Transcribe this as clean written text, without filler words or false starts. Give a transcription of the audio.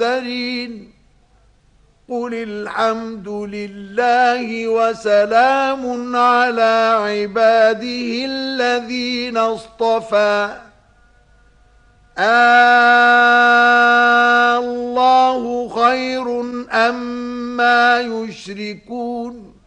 المفترين قل الحمد لله وسلام على عباده الذين اصطفى الله خير أما يشركون